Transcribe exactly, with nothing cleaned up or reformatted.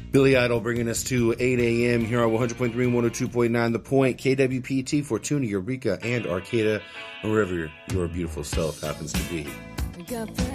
Billy Idol bringing us to eight a.m. here on one hundred point three and one oh two point nine The Point, K W P T, Fortuna, Eureka, and Arcata, or wherever your beautiful self happens to be.